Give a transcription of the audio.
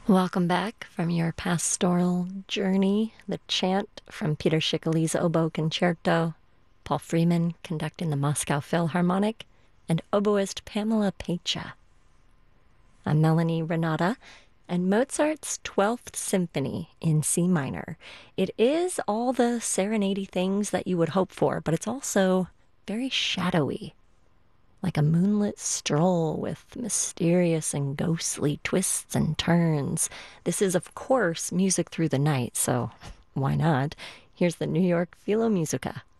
Welcome back from your pastoral journey. The chant from Peter Schickele's Oboe Concerto, Paul Freeman conducting the Moscow Philharmonic, and oboist Pamela Pecha. I'm Melanie Renata, and Mozart's 12th Symphony in C minor. It is all the serenade things that you would hope for, but it's also very shadowy, like a moonlit stroll with mysterious and ghostly twists and turns. This is, of course, music through the night, so why not? Here's the New York Philharmonic.